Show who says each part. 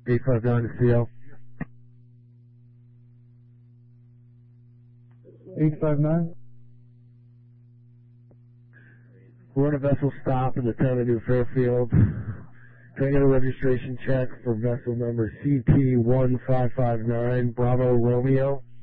Speaker 1: 859 to CO.
Speaker 2: 859.
Speaker 1: We're on a vessel stop in the town of New Fairfield. Can I get a registration check for vessel number CT1559 Bravo Romeo?